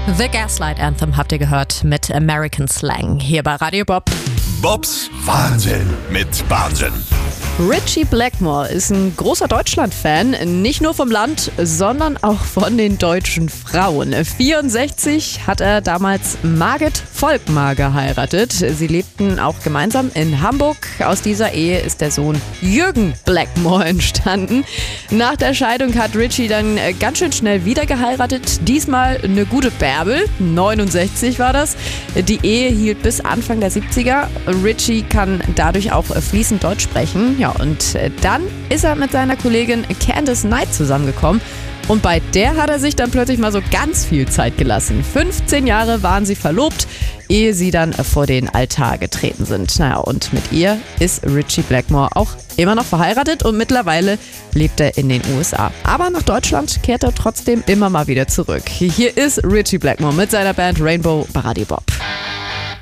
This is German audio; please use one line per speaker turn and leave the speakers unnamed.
The Gaslight Anthem habt ihr gehört mit American Slang hier bei Radio Bob.
Bobs Wahnsinn mit Wahnsinn.
Ritchie Blackmore ist ein großer Deutschland-Fan, nicht nur vom Land, sondern auch von den deutschen Frauen. 64 hat er damals Margit Volkmar geheiratet. Sie lebten auch gemeinsam in Hamburg. Aus dieser Ehe ist der Sohn Jürgen Blackmore entstanden. Nach der Scheidung hat Ritchie dann ganz schön schnell wieder geheiratet. Diesmal eine gute Bärbel, 69 war das. Die Ehe hielt bis Anfang der 70er. Ritchie kann dadurch auch fließend Deutsch sprechen. Ja, und dann ist er mit seiner Kollegin Candice Knight zusammengekommen. Und bei der hat er sich dann plötzlich mal so ganz viel Zeit gelassen. 15 Jahre waren sie verlobt, ehe sie dann vor den Altar getreten sind. Naja, und mit ihr ist Ritchie Blackmore auch immer noch verheiratet und mittlerweile lebt er in den USA. Aber nach Deutschland kehrt er trotzdem immer mal wieder zurück. Hier ist Ritchie Blackmore mit seiner Band Rainbow bei Radio Bob.